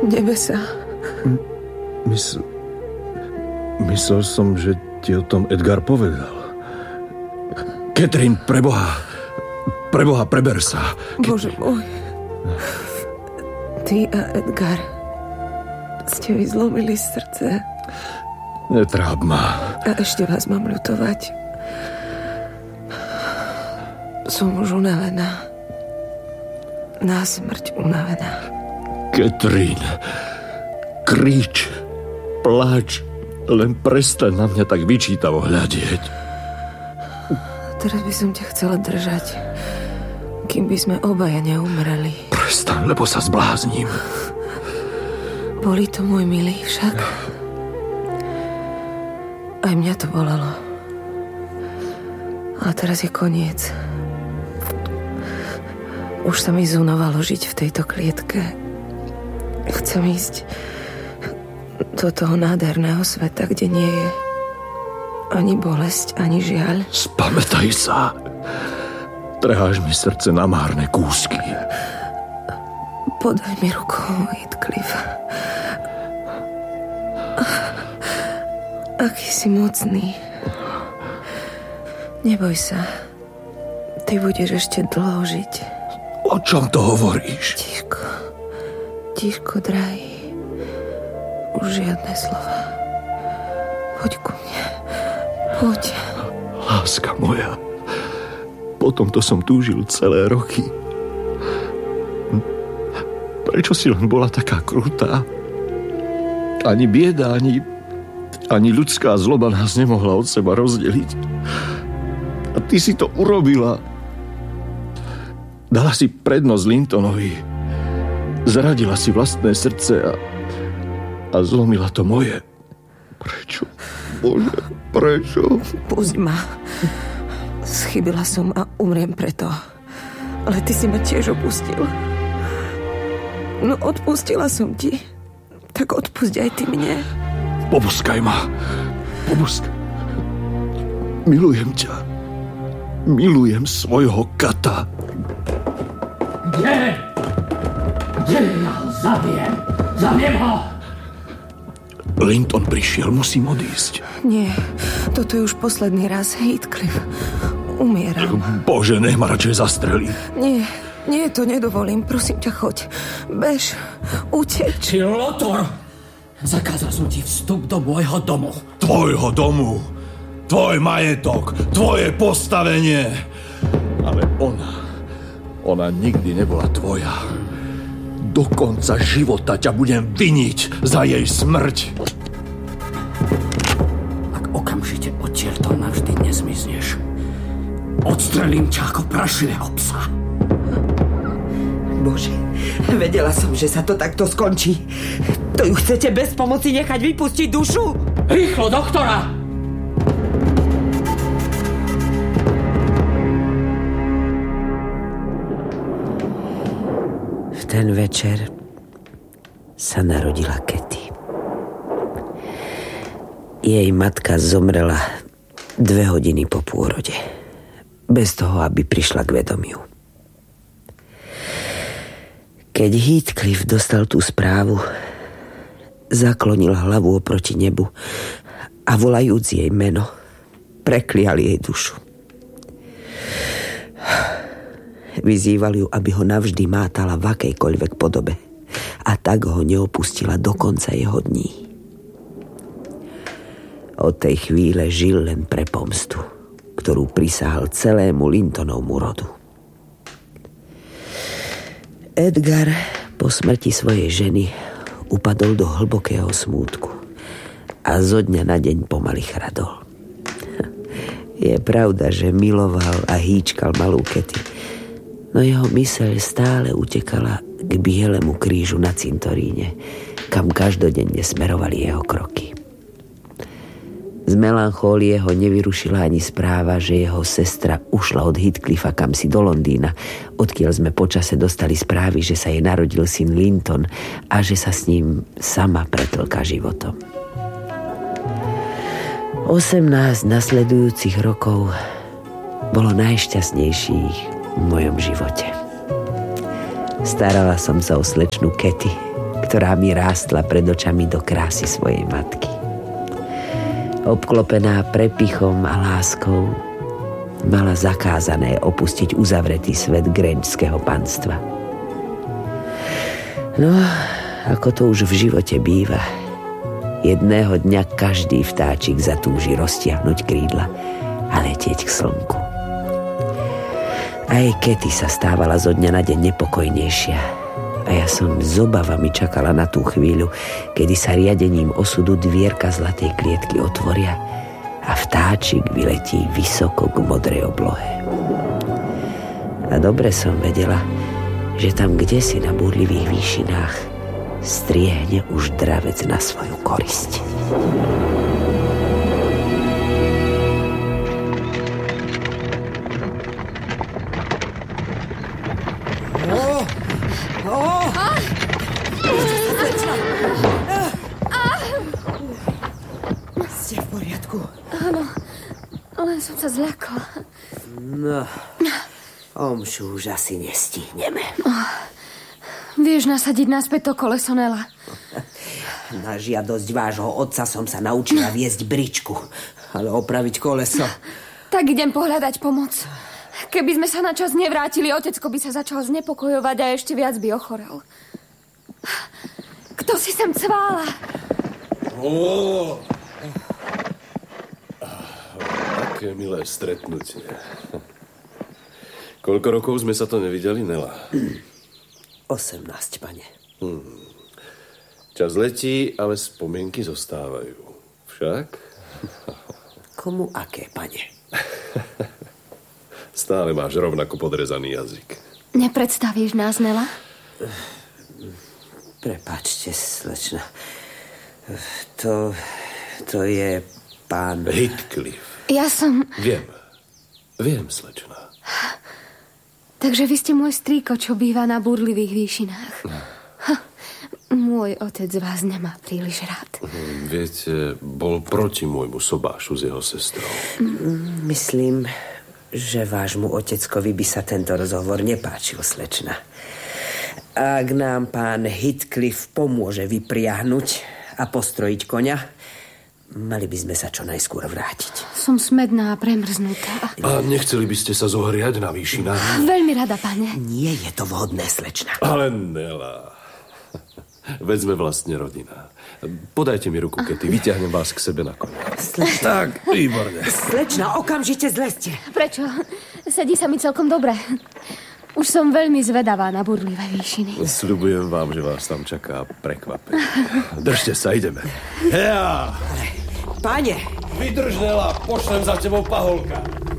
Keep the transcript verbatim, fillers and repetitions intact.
Nebesa. Mysl... Myslel som, že ti o tom Edgar povedal. Catherine, preboha. Preboha, preber sa. Bože môj. Ty a Edgar ste mi zlomili srdce. Netráb ma. A ešte vás mám ľutovať. Som už unavená. Na smrť unavená. Catherine, krič, pláč, len prestaň na mňa tak vyčítavo hľadieť. Teraz by som ťa chcela držať, kým by sme obaja neumreli. Prestaň, lebo sa zblázním. Boli to, môj milý, však. Aj mňa to bolelo. Ale teraz je koniec. Už sa mi zunovalo žiť v tejto klietke. Chcem ísť do toho nádherného sveta, kde nie je ani bolesť, ani žiaľ. Spamätaj sa. Trháš mi srdce na márne kúsky. Podaj mi ruku, Heathcliff. Aký si mocný. Neboj sa. Ty budeš ešte dlho žiť. O čom to hovoríš? Tiško. Tiško, drahý. Už žiadne slova. Poď ku mne. Poď. Láska moja. Potom to som túžil celé roky. Prečo si len bola taká krutá? Ani bieda, ani, ani ľudská zloba nás nemohla od seba rozdeliť. A ty si to urobila. Dala si prednosť Lintonovi. Zradila si vlastné srdce a, a zlomila to moje. Prečo? Bože, prečo? Pusť ma. Schybila som a umriem preto. Ale ty si ma tiež opustil. No odpustila som ti. Tak odpusť aj ty mne. Poboskaj ma. Poboskaj. Milujem ťa. Milujem svojho kata. Kde? Kde ja ho zabijem? Zabijem ho! Linton prišiel, musím odísť. Nie, toto je už posledný raz, Heathcliff. Umieram. Bože, nech ma radšej zastrelí. Nie, nie, to nedovolím. Prosím ťa, choď. Bež, uteč. Ty Lotor! Zakázal som ti vstup do môjho domu. Tvojho domu. Tvoj majetok. Tvoje postavenie. Ale ona... Ona nikdy nebola tvoja. Do konca života ťa budem viniť za jej smrť. Ak okamžite odtiaľto navždy nezmizneš, odstrelím ťa ako prašivého psa. Bože, vedela som, že sa to takto skončí. To ju chcete bez pomoci nechať vypustiť dušu? Rýchlo, doktora! Ten večer sa narodila Katy. Jej matka zomrela dve hodiny po pôrode. Bez toho, aby prišla k vedomiu. Keď Heathcliff dostal tú správu, zaklonil hlavu oproti nebu a volajúc jej meno, preklial jej dušu. Vyzýval ju, aby ho navždy mátala v akejkoľvek podobe a tak ho neopustila do konca jeho dní. Od tej chvíle žil len pre pomstu, ktorú prisahal celému Lintonovmu rodu. Edgar po smrti svojej ženy upadol do hlbokého smútku a zo dňa na deň pomaly chradol. Je pravda, že miloval a hýčkal malú Katy, no jeho myseľ stále utekala k bielemu krížu na cintoríne, kam každodenne smerovali jeho kroky. Z melanchólie ho nevyrušila ani správa, že jeho sestra ušla od Heathcliffa kamsi do Londýna, odkiaľ sme počase dostali správy, že sa jej narodil syn Linton a že sa s ním sama pretlka životom. Osemnásť nasledujúcich rokov bolo najšťastnejších v mojom živote. Starala som sa o slečnu Katy, ktorá mi rástla pred očami do krásy svojej matky. Obklopená prepichom a láskou, mala zakázané opustiť uzavretý svet grenčského panstva. No, ako to už v živote býva, jedného dňa každý vtáčik zatúži roztiahnuť krídla a letieť k slnku. Aj Katy sa stávala zo dňa na deň nepokojnejšia a ja som s obavami čakala na tú chvíľu, kedy sa riadením osudu dvierka zlatej klietky otvoria a vtáčik vyletí vysoko k modrej oblohe. A dobre som vedela, že tam kdesi na búrlivých výšinách striehne už dravec na svoju korisť. Ste v poriadku? Áno, len som sa zľakla. No, omšu už asi nestihneme. Oh, vieš nasadiť naspäť to koleso, Nela? Na žiadosť vášho otca som sa naučila viesť bričku, ale opraviť koleso... Tak idem pohľadať pomoc. Keby sme sa na čas nevrátili, otecko by sa začal znepokojovať a ešte viac by ochorel. Kto si sem cvála? Ó, aké milé stretnutie. Koľko rokov sme sa to nevideli, Nela? Osemnásť, pane. Hmm. Čas letí, ale spomienky zostávajú. Však? Komu aké, pane? Stále máš rovnako podrezaný jazyk. Nepredstavíš nás, Nela? Prepáčte, slečna. To... to je pán... Heathcliff. Ja som... Viem. Viem, slečna. Takže vy ste môj strýko, čo býva na búrlivých výšinách. Ha, môj otec vás nemá príliš rád. Viete, bol proti môjmu sobášu s jeho sestrou. Myslím, že vášmu oteckovi by sa tento rozhovor nepáčil, slečna. Ak nám pán Heathcliff pomôže vypriahnuť a postrojiť koňa, mali by sme sa čo najskôr vrátiť. Som smedná a premrznutá. A nechceli by ste sa zohriať na výšinách? Veľmi rada, pane. Nie je to vhodné, slečna. Ale Nela... Veď sme vlastne rodina. Podajte mi ruku, Katy. Vyťahnem vás k sebe na koňa. Slečna. Tak, výborne. Slečna, okamžite zlezte. Prečo? Sedí sa mi celkom dobre. Už som veľmi zvedavá na burlivé výšiny. Sľubujem vám, že vás tam čaká prekvapenie. Držte sa, ideme. Ja! Páne! Vydrž, Nela, pošlem za tebou paholka.